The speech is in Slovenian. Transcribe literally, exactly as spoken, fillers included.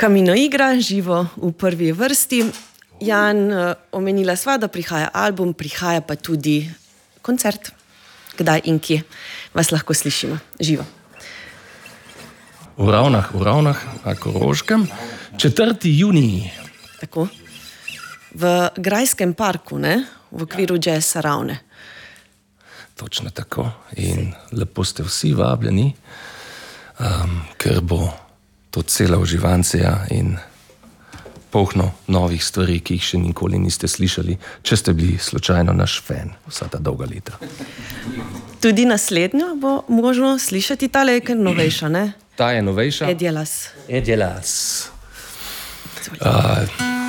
Kaminoigra, živo v prvi vrsti. Jan, omenila sva, da prihaja album, prihaja pa tudi koncert. Kdaj in kje vas lahko slišimo živo? V Ravnah, v Ravnah, na Koroškem, četrti junij. Tako. V Grajskem parku, ne? V okviru Jazza Ravne. Točno tako. In lepo ste vsi vabljeni, um, ker bo to cela uživancija in polno novih stvari, ki jih še nikoli niste slišali, če ste bili slučajno naš fan vsa ta dolga leta. Tudi naslednjo bo možno slišati, tale je kar novejša, ne? Ta je novejša. Edjelas. Edjelas. Uh,